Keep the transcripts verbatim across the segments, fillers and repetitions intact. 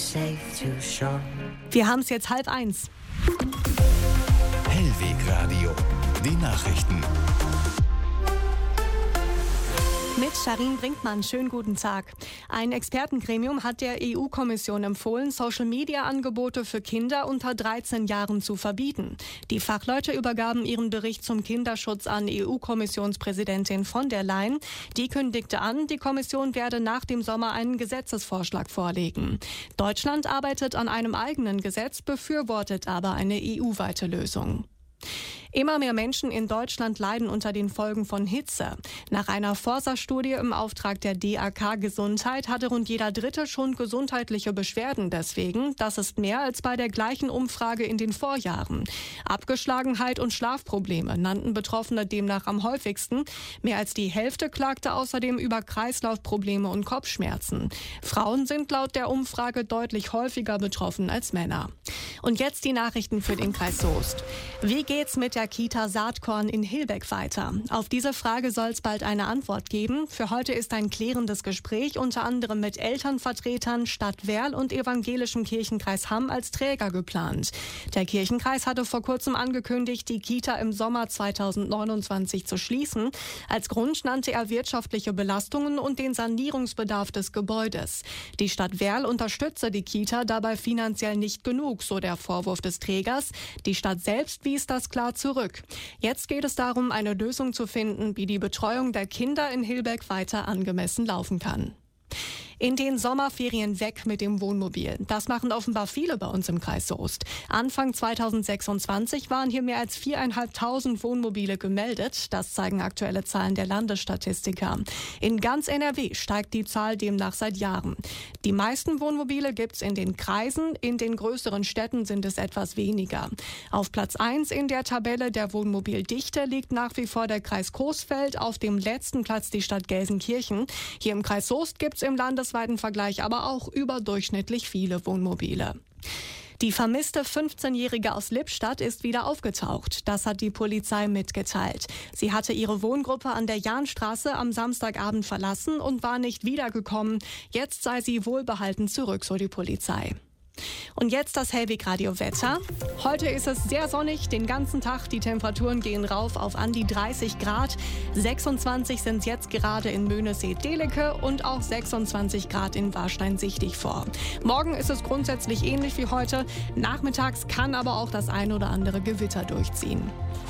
Wir haben es jetzt halb eins. Hellwegradio, die Nachrichten. Mit Sharin Brinkmann, schönen guten Tag. Ein Expertengremium hat der E U-Kommission empfohlen, Social-Media-Angebote für Kinder unter dreizehn Jahren zu verbieten. Die Fachleute übergaben ihren Bericht zum Kinderschutz an E U-Kommissionspräsidentin von der Leyen. Die kündigte an, die Kommission werde nach dem Sommer einen Gesetzesvorschlag vorlegen. Deutschland arbeitet an einem eigenen Gesetz, befürwortet aber eine E U-weite Lösung. Immer mehr Menschen in Deutschland leiden unter den Folgen von Hitze. Nach einer Forsa-Studie im Auftrag der D A K Gesundheit hatte rund jeder Dritte schon gesundheitliche Beschwerden deswegen. Das ist mehr als bei der gleichen Umfrage in den Vorjahren. Abgeschlagenheit und Schlafprobleme nannten Betroffene demnach am häufigsten. Mehr als die Hälfte klagte außerdem über Kreislaufprobleme und Kopfschmerzen. Frauen sind laut der Umfrage deutlich häufiger betroffen als Männer. Und jetzt die Nachrichten für den Kreis Soest. Wie geht's mit der Kita Saatkorn in Hilbeck weiter? Auf diese Frage soll es bald eine Antwort geben. Für heute ist ein klärendes Gespräch unter anderem mit Elternvertretern, Stadt Werl und evangelischem Kirchenkreis Hamm als Träger geplant. Der Kirchenkreis hatte vor kurzem angekündigt, die Kita im Sommer zweitausendneunundzwanzig zu schließen. Als Grund nannte er wirtschaftliche Belastungen und den Sanierungsbedarf des Gebäudes. Die Stadt Werl unterstütze die Kita dabei finanziell nicht genug, so der Vorwurf des Trägers. Die Stadt selbst wies das klar zurück. Jetzt geht es darum, eine Lösung zu finden, wie die Betreuung der Kinder in Hilbeck weiter angemessen laufen kann. In den Sommerferien weg mit dem Wohnmobil. Das machen offenbar viele bei uns im Kreis Soest. Anfang zweitausendsechsundzwanzig waren hier mehr als viertausendfünfhundert Wohnmobile gemeldet. Das zeigen aktuelle Zahlen der Landesstatistiker. In ganz N R W steigt die Zahl demnach seit Jahren. Die meisten Wohnmobile gibt's in den Kreisen, in den größeren Städten sind es etwas weniger. Auf Platz eins in der Tabelle der Wohnmobildichte liegt nach wie vor der Kreis Coesfeld, auf dem letzten Platz die Stadt Gelsenkirchen. Hier im Kreis Soest gibt's im Landes weiten Vergleich aber auch überdurchschnittlich viele Wohnmobile. Die vermisste fünfzehnjährige aus Lippstadt ist wieder aufgetaucht. Das hat die Polizei mitgeteilt. Sie hatte ihre Wohngruppe an der Jahnstraße am Samstagabend verlassen und war nicht wiedergekommen. Jetzt sei sie wohlbehalten zurück, so die Polizei. Und jetzt das Hellwegradio-Wetter. Heute ist es sehr sonnig, den ganzen Tag. Die Temperaturen gehen rauf auf an die dreißig Grad. sechsundzwanzig sind es jetzt gerade in Möhnesee-Delecke und auch sechsundzwanzig Grad in Warstein-Sichtig vor. Morgen ist es grundsätzlich ähnlich wie heute. Nachmittags kann aber auch das ein oder andere Gewitter durchziehen.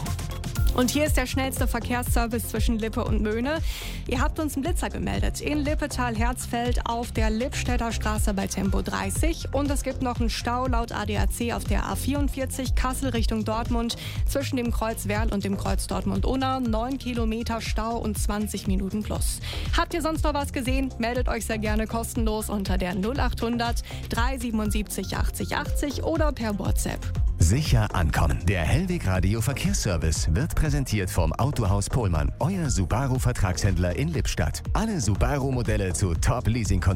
Und hier ist der schnellste Verkehrsservice zwischen Lippe und Möhne. Ihr habt uns einen Blitzer gemeldet. In Lippetal-Herzfeld auf der Lippstädter Straße bei Tempo dreißig. Und es gibt noch einen Stau laut A D A C auf der A vierundvierzig Kassel Richtung Dortmund zwischen dem Kreuz Werl und dem Kreuz Dortmund-Unna. neun Kilometer Stau und zwanzig Minuten plus. Habt ihr sonst noch was gesehen? Meldet euch sehr gerne kostenlos unter der null achthundert dreihundertsiebenundsiebzig achtzig achtzig oder per WhatsApp. Sicher ankommen. Der Hellwegradio Verkehrsservice wird präsentiert vom Autohaus Pohlmann, euer Subaru-Vertragshändler in Lippstadt. Alle Subaru-Modelle zu Top-Leasing-Konditionen.